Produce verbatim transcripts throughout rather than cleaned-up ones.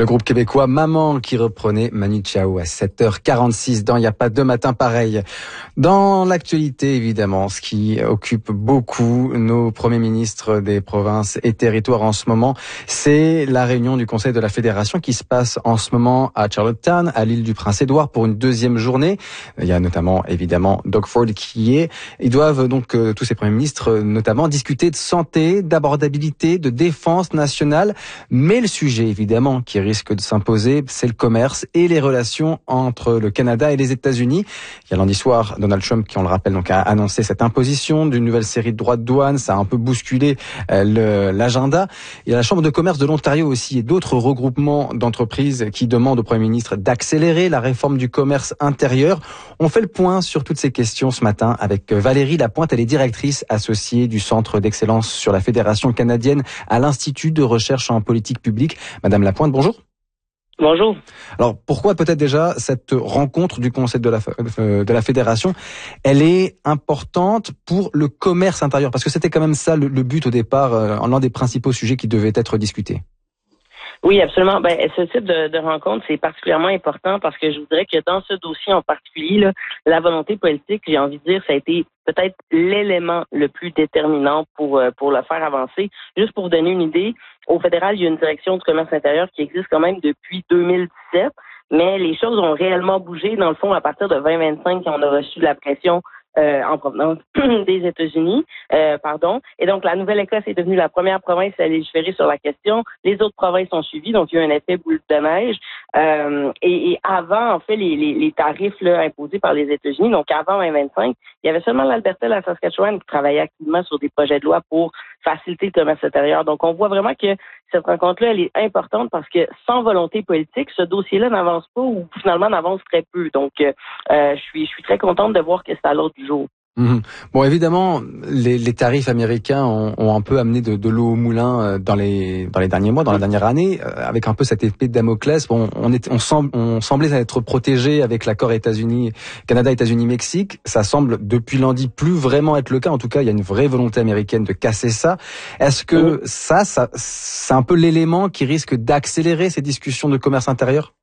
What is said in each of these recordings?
Le groupe québécois Maman qui reprenait Manu Chao à sept heures quarante-six dans Il n'y a pas deux matins pareils. Dans l'actualité, évidemment, ce qui occupe beaucoup nos premiers ministres des provinces et territoires en ce moment, c'est la réunion du Conseil de la Fédération qui se passe en ce moment à Charlottetown, à l'île du Prince-Édouard, pour une deuxième journée. Il y a notamment, évidemment, Doug Ford qui y est. Ils doivent donc, euh, tous ces premiers ministres, notamment, discuter de santé, d'abordabilité, de défense nationale. Mais le sujet, évidemment, qui risque de s'imposer, c'est le commerce et les relations entre le Canada et les États-Unis. Il y a lundi soir, Donald Trump, qui on le rappelle, donc a annoncé cette imposition d'une nouvelle série de droits de douane. Ça a un peu bousculé euh, le, l'agenda. Il y a la Chambre de commerce de l'Ontario aussi et d'autres regroupements d'entreprises qui demandent au Premier ministre d'accélérer la réforme du commerce intérieur. On fait le point sur toutes ces questions ce matin avec Valérie Lapointe. Elle est directrice associée du Centre d'excellence sur la Fédération canadienne à l'Institut de recherche en politique publique. Madame Lapointe, bonjour. Bonjour. Alors, pourquoi peut-être déjà cette rencontre du Conseil de la, de la Fédération, elle est importante pour le commerce intérieur? Parce que c'était quand même ça le, le but au départ, euh, l'un des principaux sujets qui devaient être discutés. Oui, absolument. Ben, ce type de, de rencontre, c'est particulièrement important parce que je voudrais que dans ce dossier en particulier, là, la volonté politique, j'ai envie de dire, ça a été peut-être l'élément le plus déterminant pour pour le faire avancer. Juste pour vous donner une idée, au fédéral, il y a une direction du commerce intérieur qui existe quand même depuis deux mille dix-sept, mais les choses ont réellement bougé, dans le fond, à partir de vingt vingt-cinq, quand on a reçu de la pression Euh, en provenance des États-Unis, euh, pardon. Et donc, la Nouvelle-Écosse est devenue la première province à légiférer sur la question. Les autres provinces ont suivi, donc il y a eu un effet boule de neige. Euh, et, et avant, en fait, les, les, les tarifs là, imposés par les États-Unis, donc avant vingt vingt-cinq, il y avait seulement l'Alberta et la Saskatchewan qui travaillaient activement sur des projets de loi pour faciliter le commerce intérieur. Donc, on voit vraiment que cette rencontre-là, elle est importante parce que sans volonté politique, ce dossier-là n'avance pas ou finalement n'avance très peu. Donc, euh, je suis, je suis très contente de voir que c'est à l'ordre du jour. Mmh. Bon, évidemment, les, les tarifs américains ont, ont un peu amené de, de l'eau au moulin dans les dans les derniers mois, dans la dernière année, avec un peu cette épée de Damoclès. Bon, on est, on semble, on semblait être protégé avec l'accord États-Unis, Canada, États-Unis, Mexique. Ça semble depuis lundi plus vraiment être le cas. En tout cas, il y a une vraie volonté américaine de casser ça. Est-ce que mmh. ça, ça, c'est un peu l'élément qui risque d'accélérer ces discussions de commerce intérieur?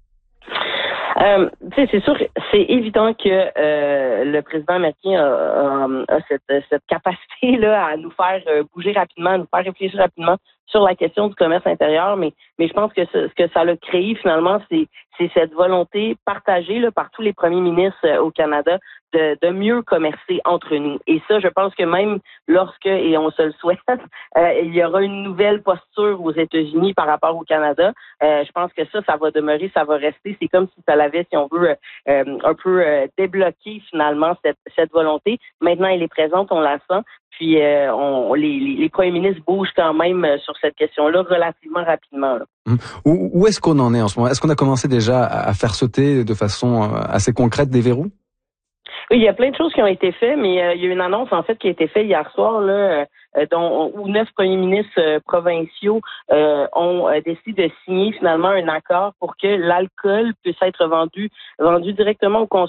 Euh, tu sais, c'est sûr, c'est évident que euh, le président américain a, a, a cette, cette capacité-là à nous faire bouger rapidement, à nous faire réfléchir rapidement sur la question du commerce intérieur, mais mais je pense que ce, ce que ça a créé finalement, c'est c'est cette volonté partagée là, par tous les premiers ministres euh, au Canada de, de mieux commercer entre nous. Et ça, je pense que même lorsque, et on se le souhaite, euh, il y aura une nouvelle posture aux États-Unis par rapport au Canada, euh, je pense que ça, ça va demeurer, ça va rester. C'est comme si ça l'avait, si on veut, euh, un peu euh, débloqué finalement cette, cette volonté. Maintenant, elle est présente, on la sent. Puis euh, on, les, les, les premiers ministres bougent quand même sur cette question-là relativement rapidement. Là. Où, où est-ce qu'on en est en ce moment? Est-ce qu'on a commencé déjà à faire sauter de façon assez concrète des verrous? Oui, il y a plein de choses qui ont été faites, mais euh, il y a une annonce en fait qui a été faite hier soir là, euh, dont où neuf premiers ministres euh, provinciaux euh, ont euh, décidé de signer finalement un accord pour que l'alcool puisse être vendu vendu directement aux consommateurs